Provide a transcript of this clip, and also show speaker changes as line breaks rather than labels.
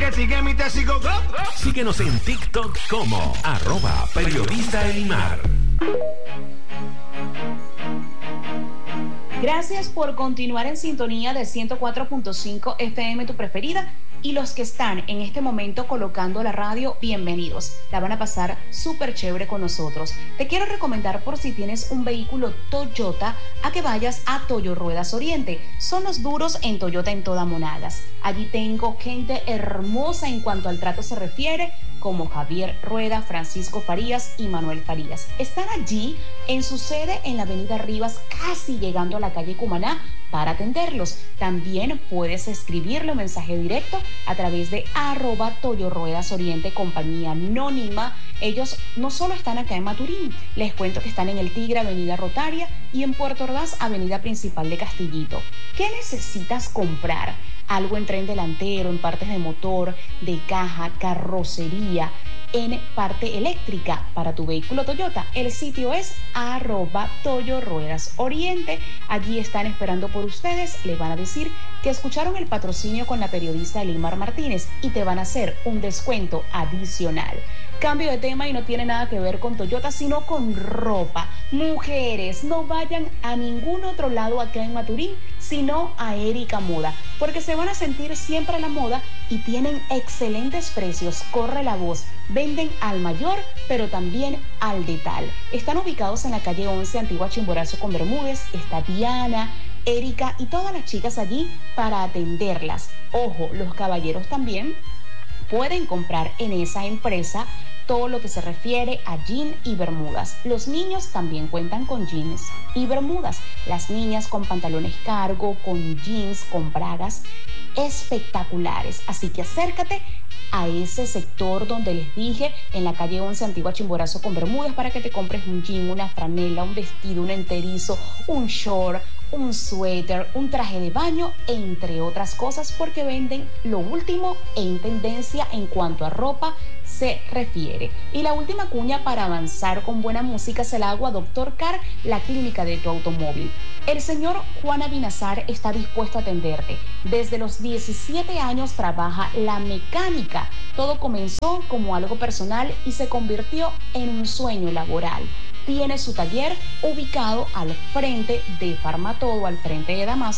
sígueme y te sigo.
Síguenos en TikTok como @periodistaelimar.
Gracias por continuar en sintonía de 104.5 FM, tu preferida. Y los que están en este momento colocando la radio, bienvenidos. La van a pasar súper chévere con nosotros. Te quiero recomendar, por si tienes un vehículo Toyota, a que vayas a Toyo Ruedas Oriente. Son los duros en Toyota en toda Monagas. Allí tengo gente hermosa en cuanto al trato se refiere, como Javier Rueda, Francisco Farías y Manuel Farías. Están allí en su sede en la avenida Rivas, casi llegando a la calle Cumaná, para atenderlos. También puedes escribirle un mensaje directo a través de @ToyoRuedasOriente, compañía anónima. Ellos no solo están acá en Maturín, les cuento que están en El Tigre, avenida Rotaria, y en Puerto Ordaz, avenida principal de Castillito. ¿Qué necesitas comprar? Algo en tren delantero, en partes de motor, de caja, carrocería, en parte eléctrica para tu vehículo Toyota. El sitio es @ToyoRuedasOriente. Allí están esperando por ustedes. Le van a decir que escucharon el patrocinio con la periodista Elimar Martínez y te van a hacer un descuento adicional. Cambio de tema y no tiene nada que ver con Toyota, sino con ropa. Mujeres, no vayan a ningún otro lado acá en Maturín, sino a Erika Moda, porque se van a sentir siempre a la moda y tienen excelentes precios. Corre la voz. Venden al mayor, pero también al detal. Están ubicados en la calle 11, Antigua Chimborazo con Bermúdez. Está Diana, Erika y todas las chicas allí para atenderlas. Ojo, los caballeros también pueden comprar en esa empresa todo lo que se refiere a jean y bermudas. Los niños también cuentan con jeans y bermudas. Las niñas con pantalones cargo, con jeans, con bragas espectaculares. Así que acércate a ese sector donde les dije, en la calle 11, Antigua Chimborazo con Bermúdez, para que te compres un jean, una franela, un vestido, un enterizo, un short, un suéter, un traje de baño, entre otras cosas, porque venden lo último en tendencia en cuanto a ropa se refiere. Y la última cuña para avanzar con buena música se la hago a Dr. Car, la clínica de tu automóvil. El señor Juan Abinazar está dispuesto a atenderte. Desde los 17 años trabaja la mecánica. Todo comenzó como algo personal y se convirtió en un sueño laboral. Tiene su taller ubicado al frente de Farmatodo, al frente de Damasco,